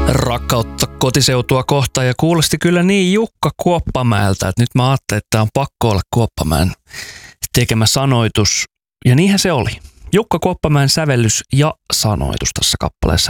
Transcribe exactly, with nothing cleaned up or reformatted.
Rakkautta kotiseutua kohtaan ja kuulosti kyllä niin Jukka Kuoppamäeltä, että nyt mä ajattelin, että tämä on pakko olla Kuoppamäen tekemä sanoitus. Ja niinhän se oli. Jukka Kuoppamäen sävellys ja sanoitus tässä kappaleessa.